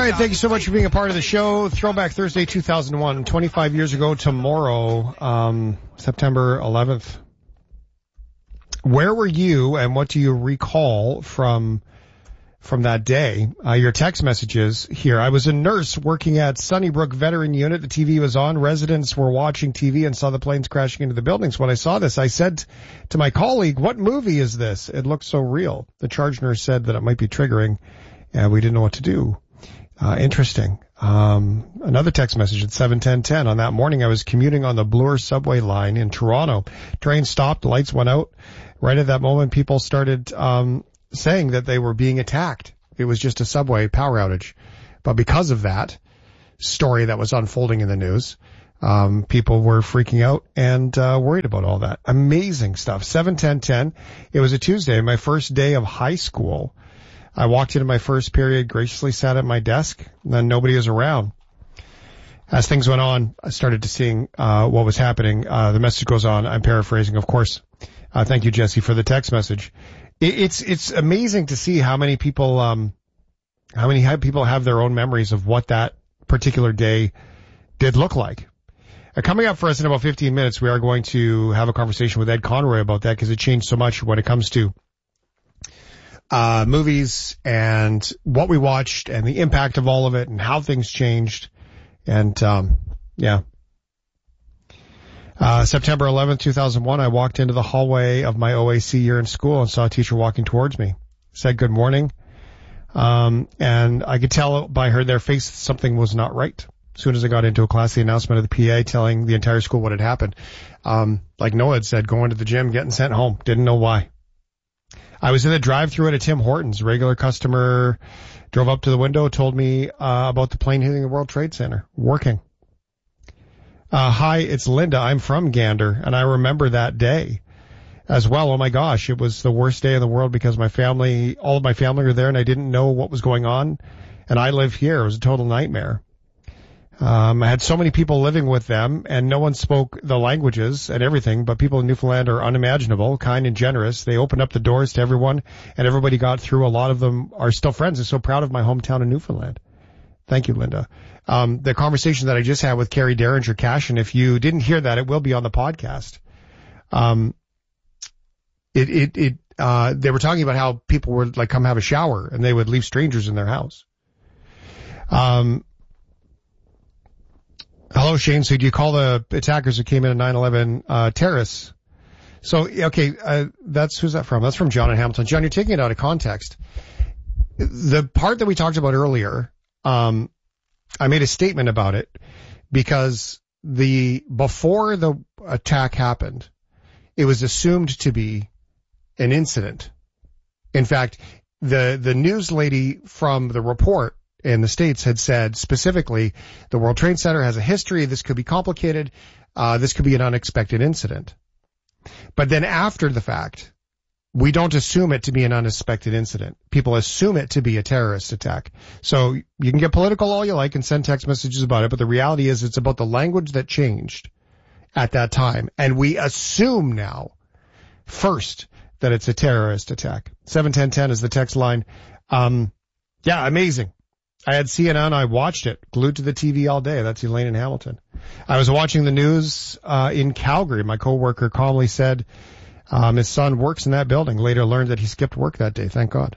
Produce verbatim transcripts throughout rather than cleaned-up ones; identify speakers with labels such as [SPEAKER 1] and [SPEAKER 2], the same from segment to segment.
[SPEAKER 1] right, thank you so much for being a part of the show. Throwback Thursday two thousand one, twenty-five years ago tomorrow, um, September eleventh. Where were you and what do you recall from from that day? Uh, your text messages here. I was a nurse working at Sunnybrook Veteran Unit. The T V was on. Residents were watching T V and saw the planes crashing into the buildings. When I saw this, I said to my colleague, "What movie is this? It looks so real." The charge nurse said that it might be triggering, and we didn't know what to do. Uh, interesting. Um, another text message at seven ten ten. On that morning, I was commuting on the Bloor subway line in Toronto. Train stopped, lights went out. Right at that moment, people started um saying that they were being attacked. It was just a subway power outage. But because of that story that was unfolding in the news, um, people were freaking out and uh, worried about all that. Amazing stuff. seven ten ten. It was a Tuesday, my first day of high school. I walked into my first period, graciously sat at my desk, and then nobody was around. As things went on, I started to seeing uh, what was happening. Uh, the message goes on. I'm paraphrasing, of course. Uh, thank you, Jesse, for the text message. It's it's amazing to see how many people um how many people have their own memories of what that particular day did look like. Uh, coming up for us in about fifteen minutes, we are going to have a conversation with Ed Conroy about that because it changed so much when it comes to uh movies and what we watched and the impact of all of it and how things changed. And um yeah. Uh, September eleventh, two thousand one, I walked into the hallway of my O A C year in school and saw a teacher walking towards me. Said good morning. Um, and I could tell by her, their face, something was not right. As soon as I got into a class, the announcement of the P A telling the entire school what had happened. Um, like Noah had said, going to the gym, getting sent home. Didn't know why. I was in the drive-thru at a Tim Hortons. Regular customer drove up to the window, told me, uh, about the plane hitting the World Trade Center. Working. Uh, hi, it's Linda. I'm from Gander, and I remember that day as well. Oh my gosh, it was the worst day in the world because my family, all of my family were there, and I didn't know what was going on, and I live here. It was a total nightmare. Um, I had so many people living with them, and no one spoke the languages and everything, but people in Newfoundland are unimaginable, kind and generous. They opened up the doors to everyone, and everybody got through. A lot of them are still friends. I'm so proud of my hometown in Newfoundland. Thank you, Linda. Um, the conversation that I just had with Carrie Derringer Cashin, if you didn't hear that, it will be on the podcast. Um, it, it, it, uh, they were talking about how people would like come have a shower and they would leave strangers in their house. Um, hello, Shane. So do you call the attackers who came in at nine eleven, uh, terrorists? So, okay, uh, that's, who's that from? That's from John in Hamilton. John, you're taking it out of context. The part that we talked about earlier, um, I made a statement about it because the, before the attack happened, it was assumed to be an incident. In fact, the, the news lady from the report in the States had said specifically, the World Trade Center has a history. This could be complicated. Uh, this could be an unexpected incident. But then after the fact, we don't assume it to be an unexpected incident. People assume it to be a terrorist attack. So you can get political all you like and send text messages about it, but the reality is it's about the language that changed at that time. And we assume now, first, that it's a terrorist attack. seven ten ten is the text line. Um, yeah, amazing. I had C N N. I watched it, glued to the T V all day. That's Elaine in Hamilton. I was watching the news uh in Calgary. My coworker calmly said, Um, his son works in that building. Later learned that he skipped work that day. Thank God.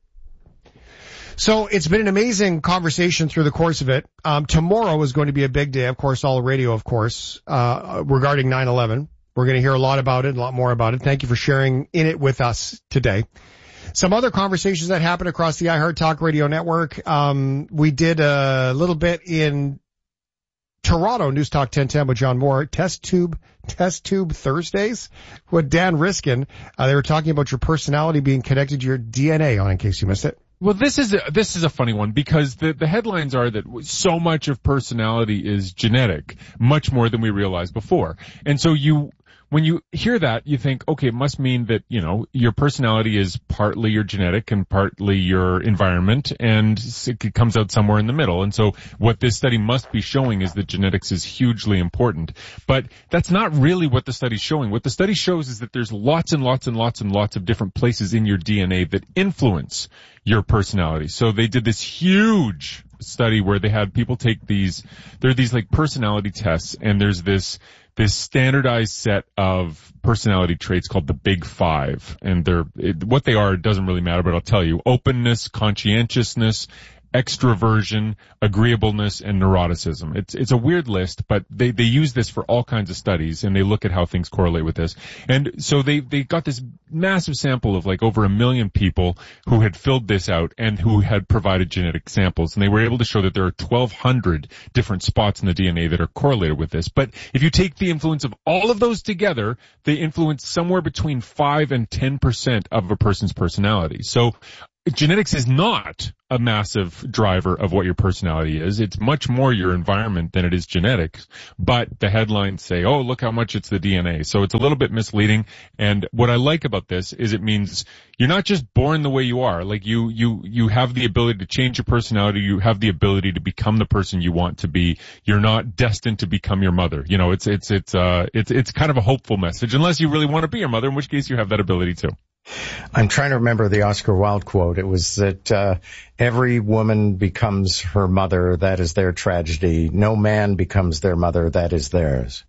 [SPEAKER 1] So it's been an amazing conversation through the course of it. Um, tomorrow is going to be a big day, of course, all radio, of course, uh, regarding nine eleven. We're going to hear a lot about it, a lot more about it. Thank you for sharing in it with us today. Some other conversations that happened across the iHeart Talk Radio network. Um, we did a little bit in Toronto, News Talk ten ten with John Moore, Test Tube, Test Tube Thursdays with Dan Riskin. Uh, they were talking about your personality being connected to your D N A on, in case you missed it.
[SPEAKER 2] Well, this is a, this is a funny one because the, the headlines are that so much of personality is genetic, much more than we realized before. And so you, when you hear that, you think, okay, it must mean that, you know, your personality is partly your genetic and partly your environment, and it comes out somewhere in the middle. And so what this study must be showing is that genetics is hugely important. But that's not really what the study's showing. What the study shows is that there's lots and lots and lots and lots of different places in your D N A that influence your personality. So they did this huge study where they had people take these, there are these like personality tests, and there's this, this standardized set of personality traits called the Big Five. And they're, it, what they are, it doesn't really matter, but I'll tell you. Openness, conscientiousness, extroversion, agreeableness, and neuroticism. It's it's a weird list, but they they use this for all kinds of studies, and they look at how things correlate with this. And so they they got this massive sample of like over a million people who had filled this out and who had provided genetic samples, and they were able to show that there are twelve hundred different spots in the D N A that are correlated with this. But if you take the influence of all of those together, they influence somewhere between five and ten percent of a person's personality. So genetics is not a massive driver of what your personality is. It's much more your environment than it is genetics. But the headlines say, oh, look how much it's the D N A. So it's a little bit misleading. And what I like about this is it means you're not just born the way you are. Like you, you, you have the ability to change your personality. You have the ability to become the person you want to be. You're not destined to become your mother. You know, it's, it's, it's, uh, it's, it's kind of a hopeful message, unless you really want to be your mother, in which case you have that ability too.
[SPEAKER 3] I'm trying to remember the Oscar Wilde quote. It was that uh, every woman becomes her mother. That is their tragedy. No man becomes their mother. That is theirs.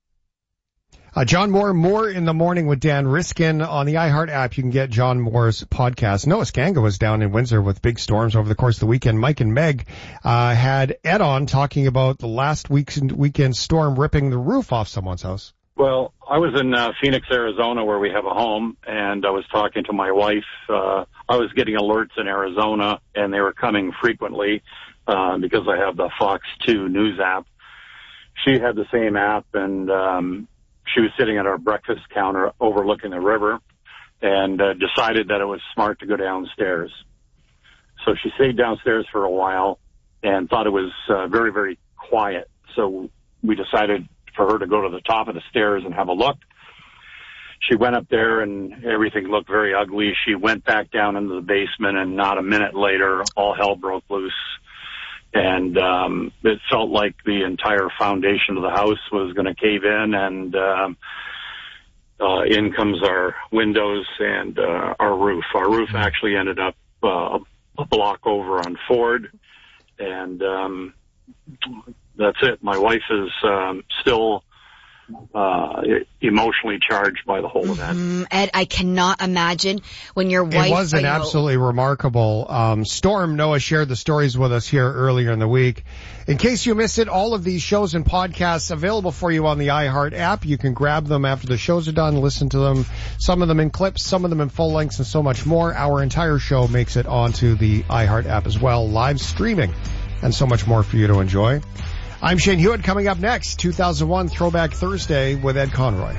[SPEAKER 1] Uh, John Moore, More in the Morning with Dan Riskin. On the iHeart app, you can get John Moore's podcast. Noah Skanga was down in Windsor with big storms over the course of the weekend. Mike and Meg uh, had Ed on talking about the last week's weekend storm ripping the roof off someone's house.
[SPEAKER 4] Well, I was in uh, Phoenix, Arizona, where we have a home, and I was talking to my wife. Uh, I was getting alerts in Arizona, and they were coming frequently uh, because I have the Fox two News app. She had the same app, and um, she was sitting at our breakfast counter overlooking the river and uh, decided that it was smart to go downstairs. So she stayed downstairs for a while and thought it was uh, very, very quiet. So we decided for her to go to the top of the stairs and have a look. She went up there and everything looked very ugly. She went back down into the basement, and not a minute later, all hell broke loose. And um, it felt like the entire foundation of the house was going to cave in, and um, uh, in comes our windows and uh, our roof. Our roof actually ended up uh, a block over on Ford, and um that's it. My wife is um, still uh, emotionally charged by the whole event.
[SPEAKER 5] Mm, Ed, I cannot imagine when your wife...
[SPEAKER 1] It was an
[SPEAKER 5] know,
[SPEAKER 1] absolutely remarkable um, storm. Noah shared the stories with us here earlier in the week. In case you missed it, all of these shows and podcasts available for you on the iHeart app. You can grab them after the shows are done, listen to them, some of them in clips, some of them in full lengths, and so much more. Our entire show makes it onto the iHeart app as well, live streaming, and so much more for you to enjoy. I'm Shane Hewitt. Coming up next, two thousand one Throwback Thursday with Ed Conroy.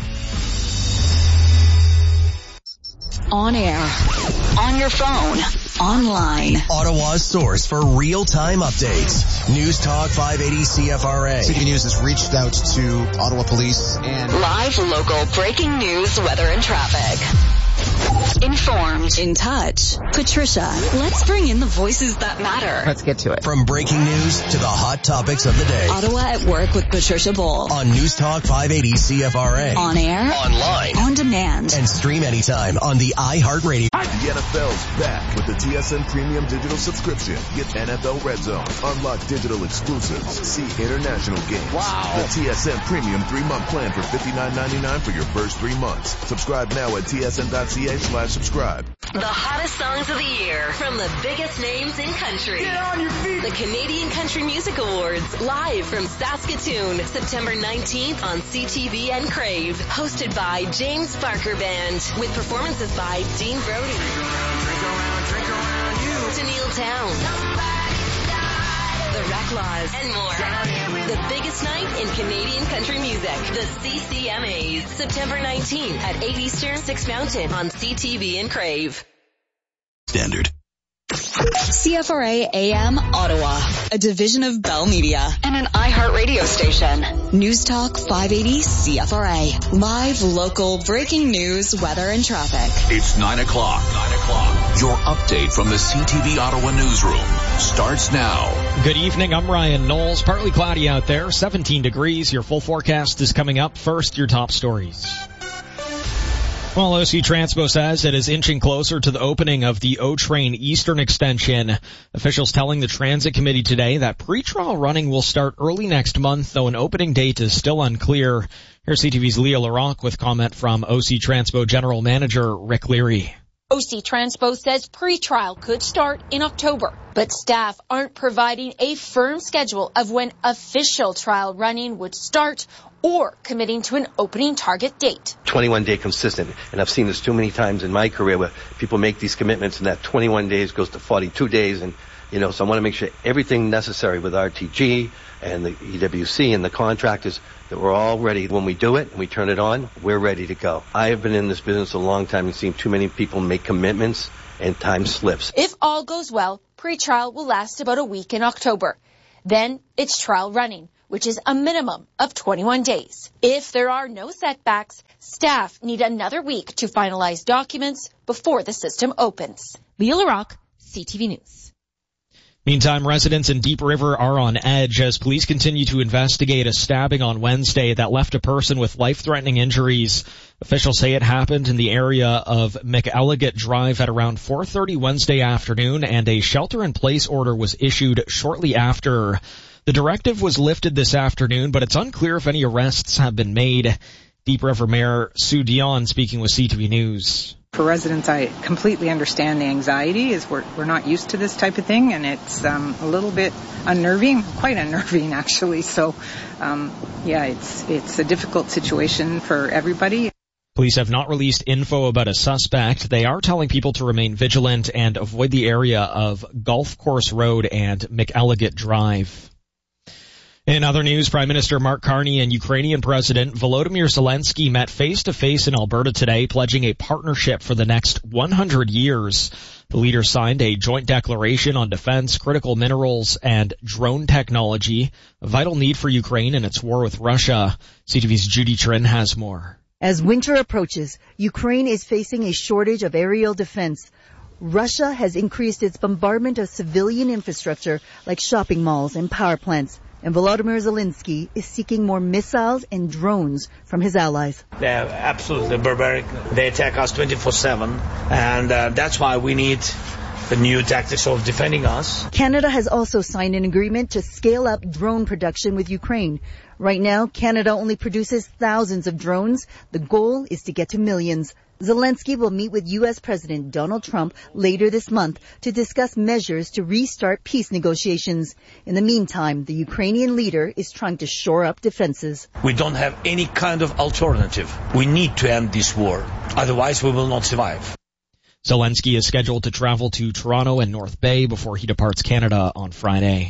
[SPEAKER 6] On air, on your phone, online.
[SPEAKER 7] Ottawa's source for real-time updates. News Talk five eighty C F R A.
[SPEAKER 8] C T V News has reached out to Ottawa Police and...
[SPEAKER 6] Live local breaking news, weather, and traffic. Informed. In touch. Patricia, let's bring in the voices that matter.
[SPEAKER 9] Let's get to it.
[SPEAKER 7] From breaking news to the hot topics of the day.
[SPEAKER 6] Ottawa at Work with Patricia Bowl.
[SPEAKER 7] On News Talk five eighty C F R A.
[SPEAKER 6] On air.
[SPEAKER 7] Online.
[SPEAKER 6] On demand.
[SPEAKER 7] And stream anytime on the iHeartRadio.
[SPEAKER 10] The N F L's back with the T S N Premium Digital Subscription. Get N F L Red Zone, unlock digital exclusives, see international games. Wow. The T S N Premium three-month plan for fifty-nine ninety-nine for your first three months. Subscribe now at T S N dot C A slash subscribe.
[SPEAKER 6] The hottest songs of the year from the biggest names in country.
[SPEAKER 10] Get on your feet!
[SPEAKER 6] The Canadian Country Music Awards, live from Saskatoon, September nineteenth on C T V and Crave. Hosted by James Barker Band, with performances by Dean Brody, drink around, drink around, drink around you, Tennille Town, The Reclaws, and more. The biggest night in Canadian country music, the C C M As, September nineteenth at eight Eastern, six Mountain on C T V and Crave.
[SPEAKER 7] Standard.
[SPEAKER 6] C F R A A M Ottawa, a division of Bell Media and an iHeart radio station. News Talk five eighty C F R A. Live local breaking news, weather, and traffic.
[SPEAKER 11] It's nine o'clock. Nine o'clock. Your update from the C T V Ottawa newsroom starts now.
[SPEAKER 12] Good evening. I'm Ryan Knowles. Partly cloudy out there. seventeen degrees. Your full forecast is coming up. First, your top stories. Well, O C Transpo says it is inching closer to the opening of the O-Train Eastern Extension. Officials telling the Transit Committee today that pre-trial running will start early next month, though an opening date is still unclear. Here's C T V's Leah Larocque with comment from O C Transpo General Manager Rick Leary.
[SPEAKER 9] O C Transpo says pre-trial could start in October, but staff aren't providing a firm schedule of when official trial running would start or committing to an opening target date.
[SPEAKER 13] twenty-one day consistent, and I've seen this too many times in my career where people make these commitments and that twenty-one days goes to forty-two days, and you know, so I want to make sure everything necessary with R T G and the E W C and the contractors that we're all ready. When we do it and we turn it on, we're ready to go. I have been in this business a long time and seen too many people make commitments and time slips.
[SPEAKER 9] If all goes well, pre-trial will last about a week in October. Then it's trial running, which is a minimum of twenty-one days. If there are no setbacks, staff need another week to finalize documents before the system opens. Leah Larocque, C T V News.
[SPEAKER 12] Meantime, residents in Deep River are on edge as police continue to investigate a stabbing on Wednesday that left a person with life-threatening injuries. Officials say it happened in the area of McElligott Drive at around four thirty Wednesday afternoon, and a shelter-in-place order was issued shortly after. The directive was lifted this afternoon, but it's unclear if any arrests have been made. Deep River Mayor Sue Dion speaking with C T V News.
[SPEAKER 14] For residents, I completely understand the anxiety. Is we're we're not used to this type of thing, and it's um, a little bit unnerving, quite unnerving actually. So, um, yeah, it's it's a difficult situation for everybody.
[SPEAKER 12] Police have not released info about a suspect. They are telling people to remain vigilant and avoid the area of Golf Course Road and McElligott Drive. In other news, Prime Minister Mark Carney and Ukrainian President Volodymyr Zelensky met face-to-face in Alberta today, pledging a partnership for the next one hundred years. The leaders signed a joint declaration on defense, critical minerals, and drone technology, a vital need for Ukraine in its war with Russia. C T V's Judy Trin has more.
[SPEAKER 15] As winter approaches, Ukraine is facing a shortage of aerial defense. Russia has increased its bombardment of civilian infrastructure like shopping malls and power plants. And Volodymyr Zelensky is seeking more missiles and drones from his allies.
[SPEAKER 16] They're absolutely barbaric. They attack us twenty-four seven, and uh, that's why we need the new tactics of defending us.
[SPEAKER 15] Canada has also signed an agreement to scale up drone production with Ukraine. Right now, Canada only produces thousands of drones. The goal is to get to millions. Zelensky will meet with U S President Donald Trump later this month to discuss measures to restart peace negotiations. In the meantime, the Ukrainian leader is trying to shore up defenses.
[SPEAKER 16] We don't have any kind of alternative. We need to end this war. Otherwise, we will not survive.
[SPEAKER 12] Zelensky is scheduled to travel to Toronto and North Bay before he departs Canada on Friday.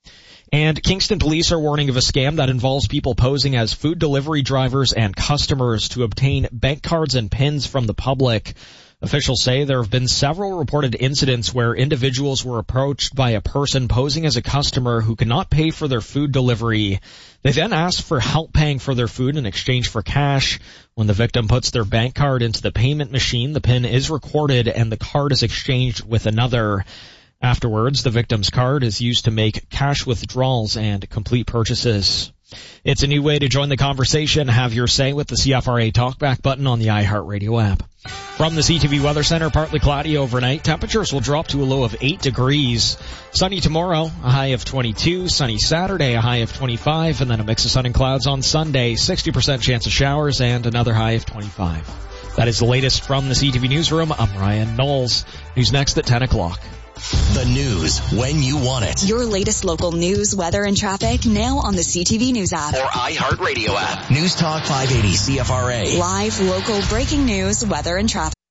[SPEAKER 12] And Kingston police are warning of a scam that involves people posing as food delivery drivers and customers to obtain bank cards and pins from the public. Officials say there have been several reported incidents where individuals were approached by a person posing as a customer who cannot pay for their food delivery. They then ask for help paying for their food in exchange for cash. When the victim puts their bank card into the payment machine, the pin is recorded and the card is exchanged with another. Afterwards, the victim's card is used to make cash withdrawals and complete purchases. It's a new way to join the conversation. Have your say with the C F R A Talkback button on the iHeartRadio app. From the C T V Weather Center, partly cloudy overnight. Temperatures will drop to a low of eight degrees. Sunny tomorrow, a high of twenty-two. Sunny Saturday, a high of twenty-five. And then a mix of sun and clouds on Sunday. sixty percent chance of showers and another high of twenty-five. That is the latest from the C T V Newsroom. I'm Ryan Knowles. News next at ten o'clock.
[SPEAKER 7] The news when you want it.
[SPEAKER 5] Your latest local news, weather, and traffic now on the C T V News app.
[SPEAKER 7] Or iHeartRadio app. News Talk five eighty C F R A.
[SPEAKER 5] Live, local, breaking news, weather, and traffic.